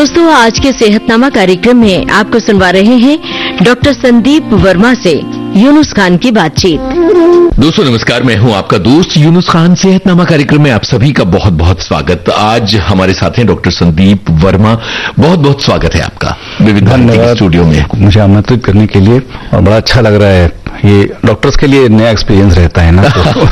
दोस्तों, आज के सेहतनामा कार्यक्रम में आपको सुनवा रहे हैं डॉक्टर संदीप वर्मा से यूनुस खान की बातचीत। दोस्तों नमस्कार, मैं हूं आपका दोस्त यूनुस खान। सेहतनामा कार्यक्रम में आप सभी का बहुत बहुत स्वागत। आज हमारे साथ हैं डॉक्टर संदीप वर्मा। बहुत बहुत स्वागत है आपका विविध भारती के स्टूडियो में। मुझे आमंत्रित करने के लिए और बड़ा अच्छा लग रहा है। ये डॉक्टर्स के लिए नया एक्सपीरियंस रहता है ना।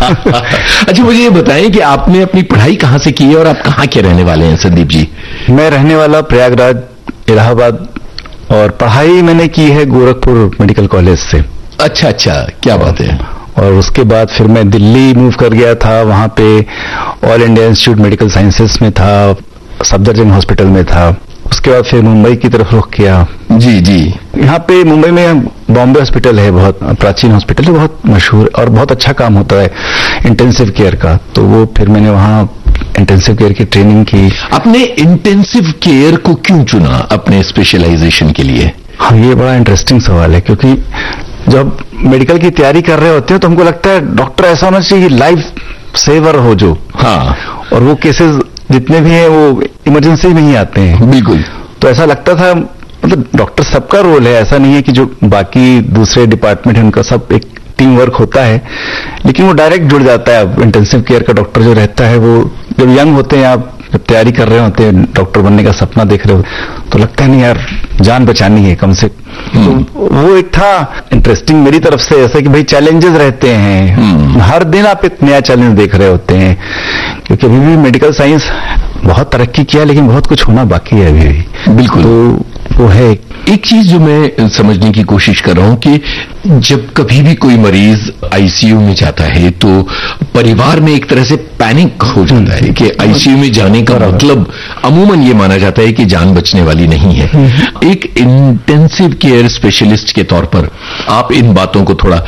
अच्छा, मुझे ये बताएं कि आपने अपनी पढ़ाई कहाँ से की है और आप कहाँ के रहने वाले हैं संदीप जी? मैं रहने वाला प्रयागराज, इलाहाबाद, और पढ़ाई मैंने की है गोरखपुर मेडिकल कॉलेज से। अच्छा, क्या बात है। और उसके बाद फिर मैं दिल्ली मूव कर गया था। वहां पे all India institute medical sciences में था, सफदरजंग हॉस्पिटल में था। उसके बाद फिर मुंबई की तरफ रुख किया। जी। यहाँ पे मुंबई में बॉम्बे हॉस्पिटल है, बहुत प्राचीन हॉस्पिटल है, बहुत मशहूर और बहुत अच्छा काम होता है इंटेंसिव केयर का। तो वो फिर मैंने वहाँ इंटेंसिव केयर की ट्रेनिंग की। आपने इंटेंसिव केयर को क्यों चुना अपने स्पेशलाइजेशन के लिए? हाँ, ये बड़ा इंटरेस्टिंग सवाल है, क्योंकि जब मेडिकल की तैयारी कर रहे होते हैं तो हमको लगता है डॉक्टर ऐसा होना चाहिए लाइफ सेवर हो जो। हाँ। और वो केसेस जितने भी हैं वो इमरजेंसी में ही आते हैं। बिल्कुल। तो ऐसा लगता था, मतलब डॉक्टर सबका रोल है, ऐसा नहीं है कि जो बाकी दूसरे डिपार्टमेंट है उनका सब एक टीम वर्क होता है, लेकिन वो डायरेक्ट जुड़ जाता है। अब इंटेंसिव केयर का डॉक्टर जो रहता है, वो जब यंग होते हैं, आप जब तैयारी कर रहे होते हैं, डॉक्टर बनने का सपना देख रहे हो, तो लगता है नहीं यार, जान बचानी है कम से। तो वो एक था इंटरेस्टिंग मेरी तरफ से, ऐसा कि भाई चैलेंजेस रहते हैं, हर दिन आप एक नया चैलेंज देख रहे होते हैं, क्योंकि अभी भी मेडिकल साइंस बहुत तरक्की किया, लेकिन बहुत कुछ होना बाकी है अभी भी। बिल्कुल। तो वो है एक चीज जो मैं समझने की कोशिश कर रहा हूं कि जब कभी भी कोई मरीज आईसीयू में जाता है तो परिवार में एक तरह से पैनिक हो जाता है कि आईसीयू में जाने का मतलब अमूमन ये माना जाता है कि जान बचने वाली नहीं है। एक इंटेंसिव केयर स्पेशलिस्ट के तौर पर आप इन बातों को थोड़ा